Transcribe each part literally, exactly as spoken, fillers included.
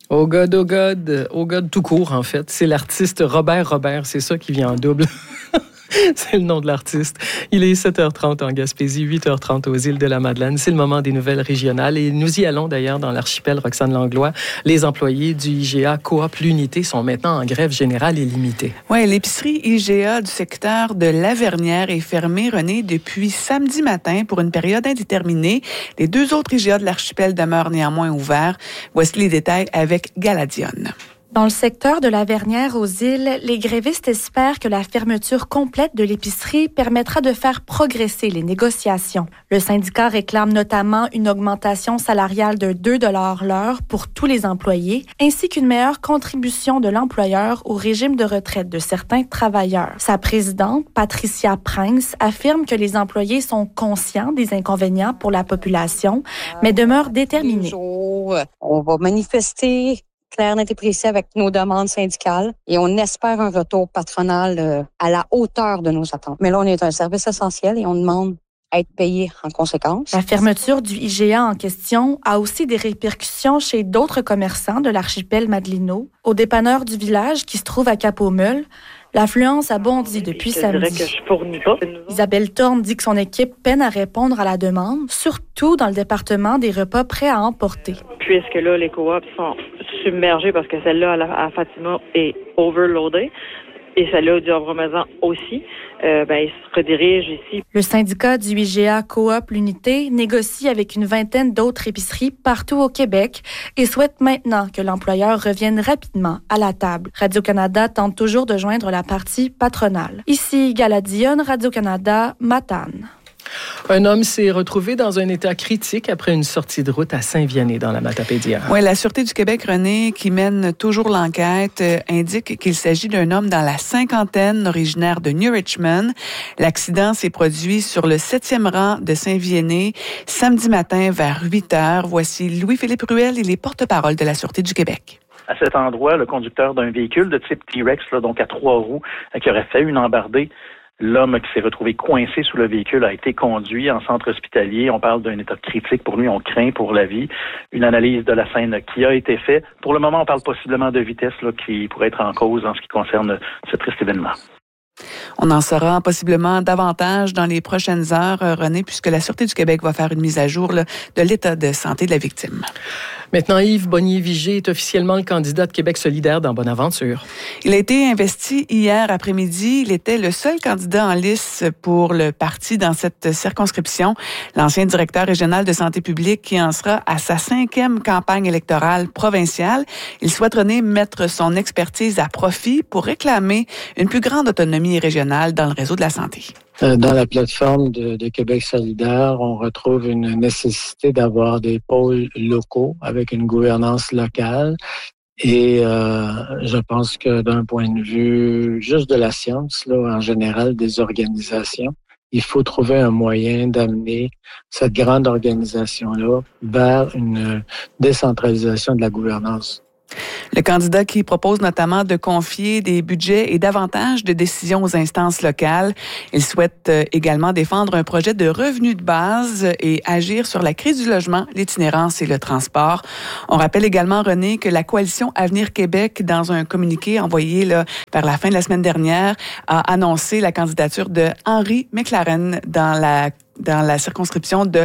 Oh God, oh God, oh God tout court en fait. C'est l'artiste Robert Robert, c'est ça qui vient en double. C'est le nom de l'artiste. Il est sept heures trente en Gaspésie, huit heures trente aux îles de la Madeleine. C'est le moment des nouvelles régionales et nous y allons d'ailleurs dans l'archipel Roxane Langlois. Les employés du I G A Coop L'Unité sont maintenant en grève générale et limitée. Oui, l'épicerie I G A du secteur de Lavernière est fermée, René, depuis samedi matin pour une période indéterminée. Les deux autres I G A de l'archipel demeurent néanmoins ouverts. Voici les détails avec Galadion. Dans le secteur de Lavernière aux îles, les grévistes espèrent que la fermeture complète de l'épicerie permettra de faire progresser les négociations. Le syndicat réclame notamment une augmentation salariale de deux dollars l'heure pour tous les employés, ainsi qu'une meilleure contribution de l'employeur au régime de retraite de certains travailleurs. Sa présidente, Patricia Prince, affirme que les employés sont conscients des inconvénients pour la population, mais demeurent déterminés. On va manifester clair, net et précis avec nos demandes syndicales et on espère un retour patronal euh, à la hauteur de nos attentes. Mais là, on est un service essentiel et on demande à être payé en conséquence. La fermeture du I G A en question a aussi des répercussions chez d'autres commerçants de l'archipel Madelino. Au dépanneur du village qui se trouve à Cap-aux-Meules, l'affluence a bondi depuis je samedi. Que je fournis pas. Isabelle Thorne dit que son équipe peine à répondre à la demande, surtout dans le département des repas prêts à emporter. Puisque là, les coops sont submergés parce que celle-là à, à Fatima est overloadée et celle-là du Havre-Maison aussi, euh, ben, ils se redirigent ici. Le syndicat du I G A Coop L'Unité négocie avec une vingtaine d'autres épiceries partout au Québec et souhaite maintenant que l'employeur revienne rapidement à la table. Radio-Canada tente toujours de joindre la partie patronale. Ici Galadion, Radio-Canada, Matane. Un homme s'est retrouvé dans un état critique après une sortie de route à Saint-Vianney dans la Matapédia. Oui, la Sûreté du Québec, René, qui mène toujours l'enquête, euh, indique qu'il s'agit d'un homme dans la cinquantaine, originaire de New Richmond. L'accident s'est produit sur le septième rang de Saint-Vianney, samedi matin vers huit heures. Voici Louis-Philippe Ruel, il est porte-parole de la Sûreté du Québec. À cet endroit, le conducteur d'un véhicule de type T-Rex, là, donc à trois roues, qui aurait fait une embardée, l'homme qui s'est retrouvé coincé sous le véhicule a été conduit en centre hospitalier. On parle d'un état critique. Pour lui, on craint pour la vie. Une analyse de la scène qui a été faite. Pour le moment, on parle possiblement de vitesse là, qui pourrait être en cause en ce qui concerne ce triste événement. On en saura possiblement davantage dans les prochaines heures, René, puisque la Sûreté du Québec va faire une mise à jour là, de l'état de santé de la victime. Maintenant, Yves Bonnier-Vigé est officiellement le candidat de Québec solidaire dans Bonaventure. Il a été investi hier après-midi. Il était le seul candidat en lice pour le parti dans cette circonscription. L'ancien directeur régional de santé publique qui en sera à sa cinquième campagne électorale provinciale. Il souhaite, René, mettre son expertise à profit pour réclamer une plus grande autonomie régionale dans le réseau de la santé. Dans la plateforme de, de Québec solidaire, on retrouve une nécessité d'avoir des pôles locaux avec une gouvernance locale. Et euh, je pense que d'un point de vue juste de la science, là, en général, des organisations, il faut trouver un moyen d'amener cette grande organisation-là vers une décentralisation de la gouvernance. Le candidat qui propose notamment de confier des budgets et davantage de décisions aux instances locales. Il souhaite également défendre un projet de revenu de base et agir sur la crise du logement, l'itinérance et le transport. On rappelle également, René, que la coalition Avenir Québec, dans un communiqué envoyé là, vers la fin de la semaine dernière, a annoncé la candidature de Henri McLaren dans la dans la circonscription de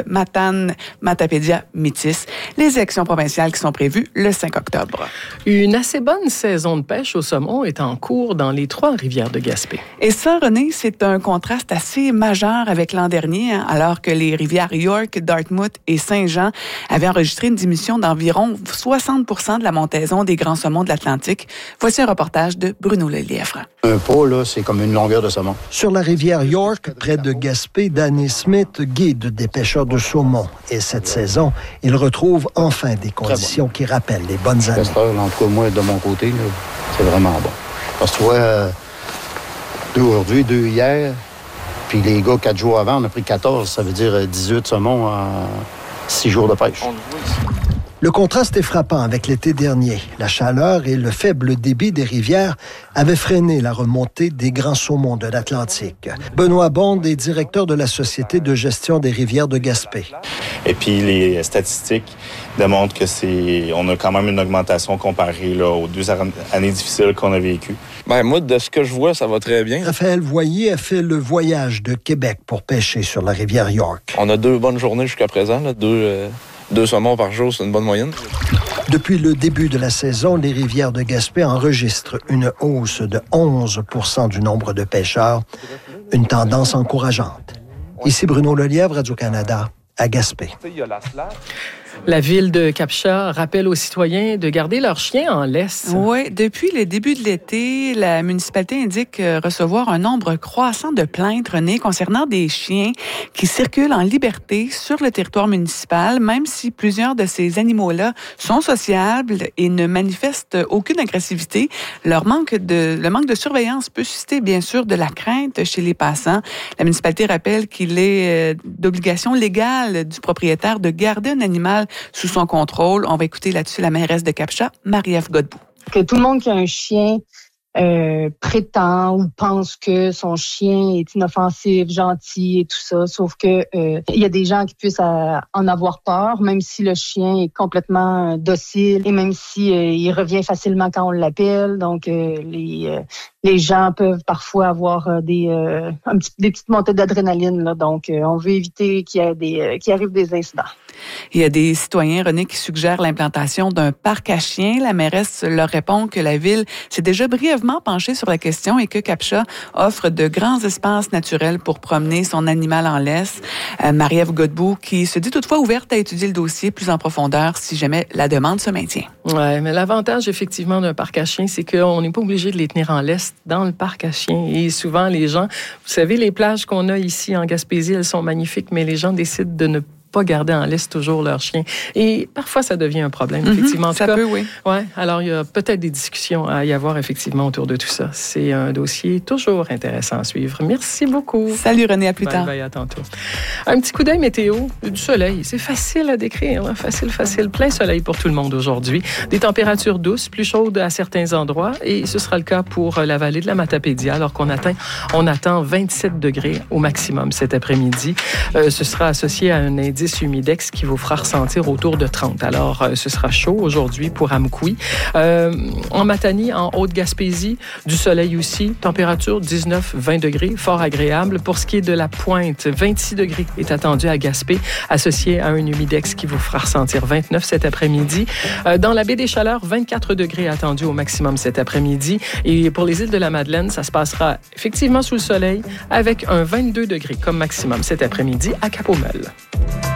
Matane-Matapédia-Métis. Les élections provinciales qui sont prévues le cinq octobre. Une assez bonne saison de pêche au saumon est en cours dans les trois rivières de Gaspé. Et ça, René, c'est un contraste assez majeur avec l'an dernier, hein, alors que les rivières York, Dartmouth et Saint-Jean avaient enregistré une diminution d'environ soixante pour cent de la montaison des grands saumons de l'Atlantique. Voici un reportage de Bruno Lelièvre. Un pot, là, c'est comme une longueur de saumon. Sur la rivière York, près de Gaspé, Danny Smith guide des pêcheurs de saumon. Et cette saison, il retrouve enfin des conditions bon. qui rappellent les bonnes années. En tout cas, moi, de mon côté, là, c'est vraiment bon. Parce que tu vois, euh, deux aujourd'hui, deux hier, puis les gars, quatre jours avant, on a pris quatorze. Ça veut dire dix-huit saumons en six jours de pêche. Le contraste est frappant avec l'été dernier. La chaleur et le faible débit des rivières avaient freiné la remontée des grands saumons de l'Atlantique. Benoît Bond est directeur de la Société de gestion des rivières de Gaspé. Et puis les statistiques démontrent que c'est, on a quand même une augmentation comparée là, aux deux années difficiles qu'on a vécues. Ben moi, de ce que je vois, ça va très bien. Raphaël Voyer a fait le voyage de Québec pour pêcher sur la rivière York. On a deux bonnes journées jusqu'à présent, là. Deux, euh, deux saumons par jour, c'est une bonne moyenne. Depuis le début de la saison, les rivières de Gaspé enregistrent une hausse de onze pour cent du nombre de pêcheurs, une tendance encourageante. Ici Bruno Lelièvre, Radio-Canada, à Gaspé. La ville de Cap-Chat rappelle aux citoyens de garder leurs chiens en laisse. Oui, depuis le début de l'été, la municipalité indique recevoir un nombre croissant de plaintes, René, concernant des chiens qui circulent en liberté sur le territoire municipal, même si plusieurs de ces animaux-là sont sociables et ne manifestent aucune agressivité. Leur manque de, le manque de surveillance peut susciter, bien sûr, de la crainte chez les passants. La municipalité rappelle qu'il est d'obligation légale du propriétaire de garder un animal sous son contrôle. On va écouter là-dessus la mairesse de Cap-Chat, Marie-Ève Godbout. Que tout le monde qui a un chien euh, prétend ou pense que son chien est inoffensif, gentil et tout ça, sauf que euh, il y a des gens qui puissent euh, en avoir peur, même si le chien est complètement docile et même si euh, il revient facilement quand on l'appelle. Donc euh, les euh, les gens peuvent parfois avoir euh, des euh, un petit, des petites montées d'adrénaline là. Donc euh, on veut éviter qu'il y ait des euh, qu'il arrive des incidents. Il y a des citoyens, René, qui suggèrent l'implantation d'un parc à chiens. La mairesse leur répond que la ville s'est déjà brièvement penchée sur la question et que Cap-Chat offre de grands espaces naturels pour promener son animal en laisse. Euh, Marie-Ève Godbout, qui se dit toutefois ouverte à étudier le dossier plus en profondeur si jamais la demande se maintient. Oui, mais l'avantage, effectivement, d'un parc à chiens, c'est qu'on n'est pas obligé de les tenir en laisse dans le parc à chiens. Et souvent, les gens, vous savez, les plages qu'on a ici en Gaspésie, elles sont magnifiques, mais les gens décident de ne pas garder en laisse toujours leurs chiens. Et parfois, ça devient un problème, effectivement. Mm-hmm, ça cas, peut, oui. Ouais, alors, il y a peut-être des discussions à y avoir, effectivement, autour de tout ça. C'est un dossier toujours intéressant à suivre. Merci beaucoup. Salut, René, à plus bye, tard. Bye, à tantôt. Un petit coup d'œil météo, du soleil. C'est facile à décrire, hein? Facile, facile. Plein soleil pour tout le monde aujourd'hui. Des températures douces, plus chaudes à certains endroits, et ce sera le cas pour la vallée de la Matapédia, alors qu'on atteint, on attend vingt-sept degrés au maximum cet après-midi. Euh, ce sera associé à un indice humidex qui vous fera ressentir autour de trente. Alors, euh, ce sera chaud aujourd'hui pour Amkoui. Euh, en Matanie, en Haute-Gaspésie, du soleil aussi. Température dix-neuf vingt degrés, fort agréable. Pour ce qui est de la pointe, vingt-six degrés est attendu à Gaspé, associé à un humidex qui vous fera ressentir vingt-neuf cet après-midi. Euh, dans la baie des Chaleurs, vingt-quatre degrés attendus au maximum cet après-midi. Et pour les îles de la Madeleine, ça se passera effectivement sous le soleil avec un vingt-deux degrés comme maximum cet après-midi à Cap-aux-Meules.